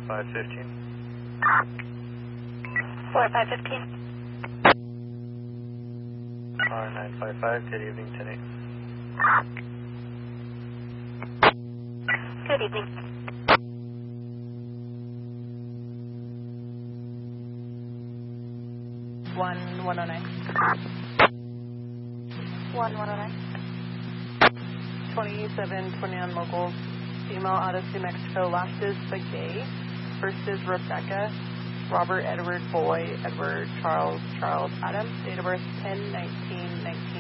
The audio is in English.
4515. 955, good evening, 10-8. Good evening. One 109. 1109. 2729 locals, female out of New Mexico, last is Begay, first is Rebecca, Robert, Edward, Boy, Edward, Charles, Adam, date of birth 10/19/19.